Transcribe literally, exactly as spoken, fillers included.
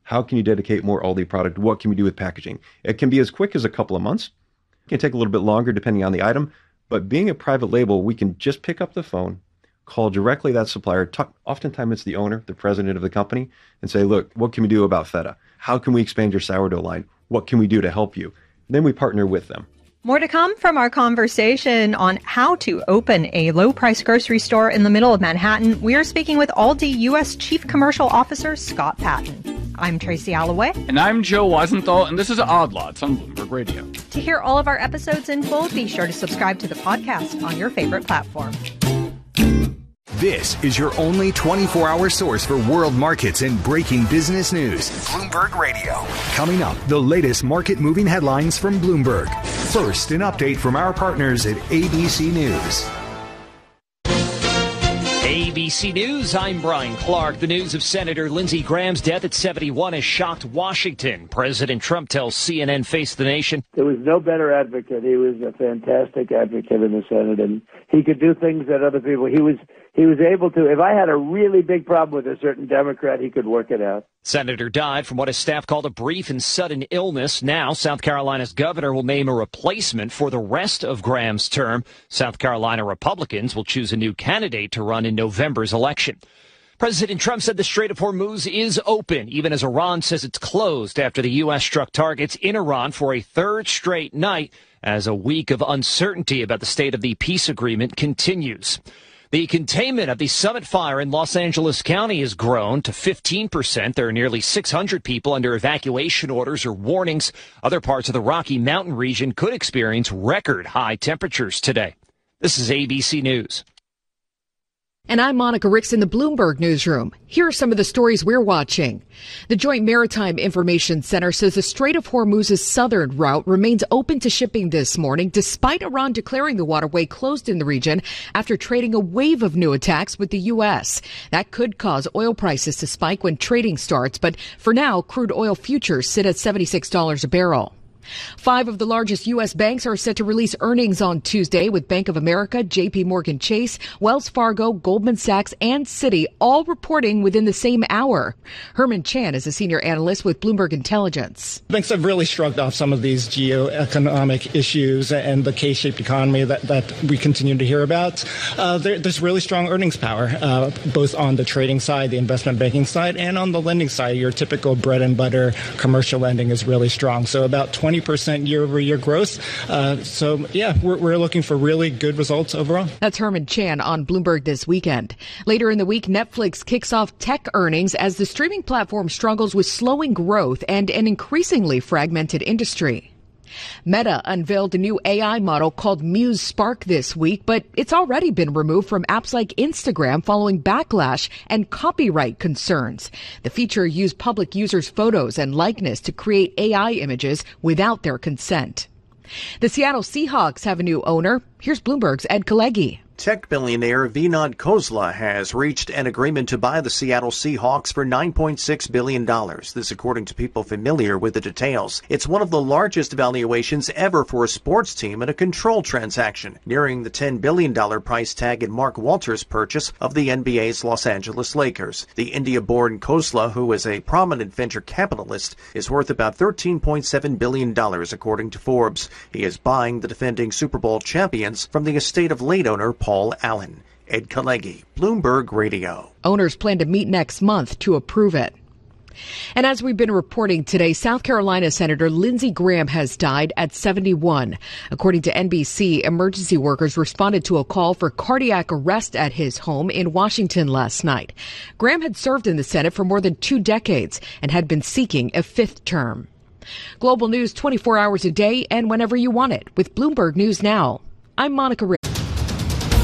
How can you dedicate more Aldi product? What can we do with packaging? It can be as quick as a couple of months. It can take a little bit longer depending on the item. But being a private label, we can just pick up the phone, call directly that supplier. Talk, oftentimes it's the owner, the president of the company, and say, look, what can we do about feta? How can we expand your sourdough line? What can we do to help you? Then we partner with them. More to come from our conversation on how to open a low-price grocery store in the middle of Manhattan. We are speaking with Aldi U S Chief Commercial Officer Scott Patton. I'm Tracy Alloway. And I'm Joe Weisenthal, and this is Odd Lots on Bloomberg Radio. To hear all of our episodes in full, be sure to subscribe to the podcast on your favorite platform. This is your only twenty-four hour source for world markets and breaking business news. Bloomberg Radio. Coming up, the latest market-moving headlines from Bloomberg. First, an update from our partners at A B C News. A B C News, I'm Brian Clark. The news of Senator Lindsey Graham's death at seventy-one has shocked Washington. President Trump tells C N N Face the Nation. There was no better advocate. He was a fantastic advocate in the Senate, and he could do things that other people, he was he was able to. If I had a really big problem with a certain Democrat, he could work it out. Senator died from what his staff called a brief and sudden illness. Now, South Carolina's governor will name a replacement for the rest of Graham's term. South Carolina Republicans will choose a new candidate to run in November's election. President Trump said the Strait of Hormuz is open, even as Iran says it's closed after the U S struck targets in Iran for a third straight night as a week of uncertainty about the state of the peace agreement continues. The containment of the Summit fire in Los Angeles County has grown to fifteen percent. There are nearly six hundred people under evacuation orders or warnings. Other parts of the Rocky Mountain region could experience record high temperatures today. This is A B C News. And I'm Monica Ricks in the Bloomberg newsroom. Here are some of the stories we're watching. The Joint Maritime Information Center says the Strait of Hormuz's southern route remains open to shipping this morning, despite Iran declaring the waterway closed in the region after trading a wave of new attacks with the U S. That could cause oil prices to spike when trading starts, but for now, crude oil futures sit at seventy-six dollars a barrel. Five of the largest U S banks are set to release earnings on Tuesday, with Bank of America, J P Morgan Chase, Wells Fargo, Goldman Sachs, and Citi all reporting within the same hour. Herman Chan is a senior analyst with Bloomberg Intelligence. Banks have really shrugged off some of these geoeconomic issues and the K-shaped economy that, that we continue to hear about. Uh, there, there's really strong earnings power, uh, both on the trading side, the investment banking side, and on the lending side. Your typical bread and butter commercial lending is really strong. So about twenty percent year-over-year growth. Uh, so, yeah, we're, we're looking for really good results overall. That's Herman Chan on Bloomberg This Weekend. Later in the week, Netflix kicks off tech earnings as the streaming platform struggles with slowing growth and an increasingly fragmented industry. Meta unveiled a new A I model called Muse Spark this week, but it's already been removed from apps like Instagram following backlash and copyright concerns. The feature used public users' photos and likeness to create A I images without their consent. The Seattle Seahawks have a new owner. Here's Bloomberg's Ed Kalegi. Tech billionaire Vinod Khosla has reached an agreement to buy the Seattle Seahawks for nine point six billion dollars. This according to people familiar with the details. It's one of the largest valuations ever for a sports team in a controlled transaction, nearing the ten billion dollars price tag in Mark Walters' purchase of the N B A's Los Angeles Lakers. The India-born Khosla, who is a prominent venture capitalist, is worth about thirteen point seven billion dollars according to Forbes. He is buying the defending Super Bowl champions from the estate of late owner Paul Paul Allen. Ed Kalegi, Bloomberg Radio. Owners plan to meet next month to approve it. And as we've been reporting today, South Carolina Senator Lindsey Graham has died at seventy-one. According to N B C, emergency workers responded to a call for cardiac arrest at his home in Washington last night. Graham had served in the Senate for more than two decades and had been seeking a fifth term. Global news twenty-four hours a day and whenever you want it with Bloomberg News Now. I'm Monica Rick.